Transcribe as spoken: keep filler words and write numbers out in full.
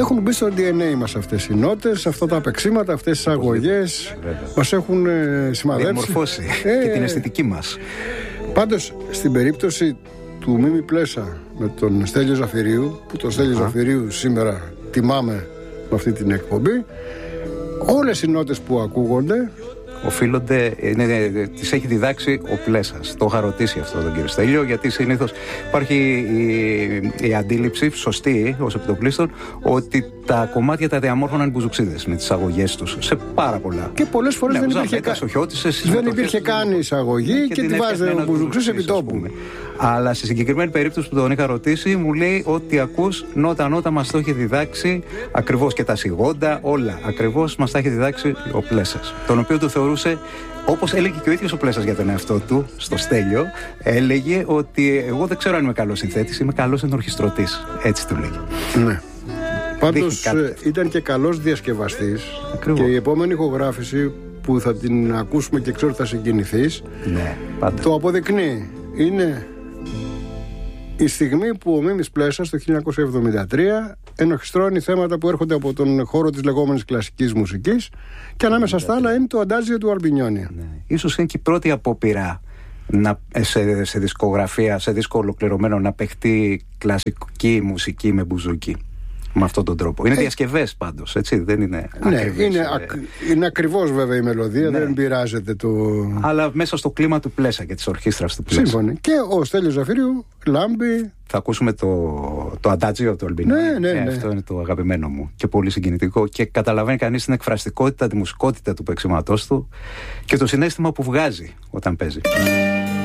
Έχουν μπει στο ντι εν έι μας αυτές οι νότες, αυτά τα παίξίματα, αυτές τις αγωγές. Μας έχουν ε, σημαδέψει. Διαμορφώσει ε, και την αισθητική μας. Πάντως, στην περίπτωση του Μίμη Πλέσα με τον Στέλιο Ζαφυρίου, που τον Στέλιο Ζαφυρίου σήμερα τιμάμε με αυτή την εκπομπή, όλες οι νότες που ακούγονται οφείλονται, είναι, τις έχει διδάξει ο Πλέσας. Το είχα ρωτήσει αυτό τον κύριο Στέλιο, γιατί συνήθως υπάρχει η, η αντίληψη, σωστή ως επιτοπλίστων, ότι τα κομμάτια τα διαμόρφωναν οι μπουζουξίδες με τις αγωγές τους σε πάρα πολλά. Και πολλές φορές ναι, δεν υπήρχε, κα... δεν υπήρχε καν εισαγωγή και, και τη βάζε ο μπουζουξής επί τόπου. Αλλά στη συγκεκριμένη περίπτωση που τον είχα ρωτήσει, μου λέει ότι ακούς νότα-νότα μας το έχει διδάξει ακριβώς, και τα σιγόντα, όλα ακριβώς μας τα έχει διδάξει ο Πλέσας. Τον οποίο το θεωρούσε, όπως έλεγε και ο ίδιος ο Πλέσας για τον εαυτό του, στο Στέλιο, έλεγε ότι εγώ δεν ξέρω αν είμαι καλός συνθέτης, είμαι καλός ενορχιστρωτής. Έτσι του λέγει. Ναι. Πάντως ήταν και καλός διασκευαστής. Ακριβώς. Και η επόμενη ηχογράφηση που θα την ακούσουμε και ξέρω ότι θα συγκινηθείς, ναι, το αποδεικνύει. Είναι η στιγμή που ο Μίμης Πλέσας το χίλια εννιακόσια εβδομήντα τρία ενορχιστρώνει θέματα που έρχονται από τον χώρο της λεγόμενης κλασικής μουσικής, και ανάμεσα στα άλλα είναι το αντάζιο του Αλμπινιόνι. Ναι. Ίσως είναι και η πρώτη απόπειρα να, σε, σε δισκογραφία, σε δίσκο ολοκληρωμένο, να παιχτεί κλασική μουσική με μπουζούκι. Με αυτόν τον τρόπο. Είναι ε, διασκευές πάντως, έτσι, δεν είναι ναι, ακριβές. Είναι, ακ, είναι ακριβώς βέβαια η μελωδία, ναι. Δεν πειράζεται το... Αλλά μέσα στο κλίμα του Πλέσα και της ορχήστρας του Πλέσα. Σύμφωνοι. Και ο Στέλιος Ζαφυρίου λάμπει. Θα ακούσουμε το, το αντάτζιο του Αλμπινιόνι. Ναι, ναι, ε, ναι. Αυτό είναι το αγαπημένο μου και πολύ συγκινητικό, και καταλαβαίνει κανείς την εκφραστικότητα, τη μουσικότητα του παίξηματός του και το συναίσθημα που βγάζει όταν παίζει.